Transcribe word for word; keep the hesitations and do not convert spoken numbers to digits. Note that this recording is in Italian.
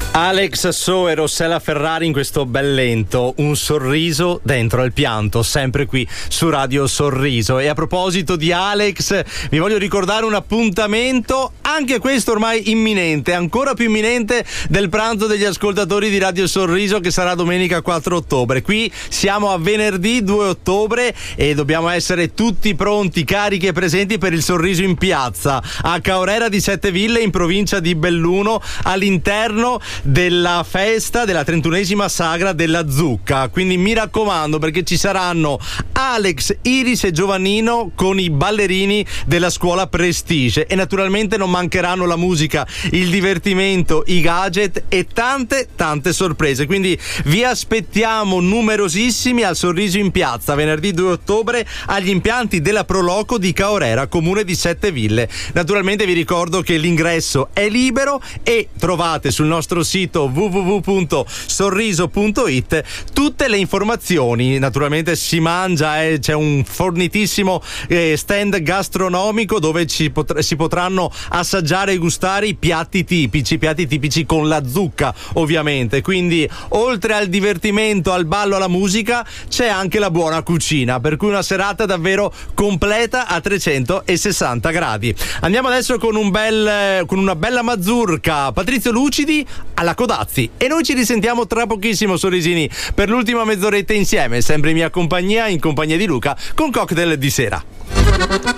Alex So e Rossella Ferrari in questo bel lento, un sorriso dentro al pianto, sempre qui su Radio Sorriso. E a proposito di Alex, vi voglio ricordare un appuntamento, anche questo ormai imminente, ancora più imminente del pranzo degli ascoltatori di Radio Sorriso, che sarà domenica quattro ottobre. Qui siamo a venerdì due ottobre e dobbiamo essere tutti pronti, carichi e presenti per il Sorriso in Piazza a Caorera di Sette Ville, in provincia di Belluno, all'interno della festa della trentunesima sagra della zucca. Quindi mi raccomando, perché ci saranno Alex, Iris e Giovannino con i ballerini della scuola Prestige, e naturalmente non mancheranno la musica, il divertimento, i gadget e tante tante sorprese. Quindi vi aspettiamo numerosissimi al Sorriso in Piazza venerdì due ottobre agli impianti della Proloco di Caorera, comune di Sette Ville. Naturalmente vi ricordo che l'ingresso è libero e trovate sul nostro sito w w w punto sorriso punto i t tutte le informazioni. Naturalmente si mangia, eh, c'è un fornitissimo eh, stand gastronomico dove ci pot- si potranno assaggiare e gustare i piatti tipici, piatti tipici con la zucca ovviamente. Quindi oltre al divertimento, al ballo, alla musica, c'è anche la buona cucina, per cui una serata davvero completa a trecentosessanta gradi. Andiamo adesso con un bel con una bella mazurka, Patrizio Lucidi alla Codazzi, e noi ci risentiamo tra pochissimo, sorrisini, per l'ultima mezz'oretta insieme, sempre in mia compagnia, in compagnia di Luca, con Cocktail di sera.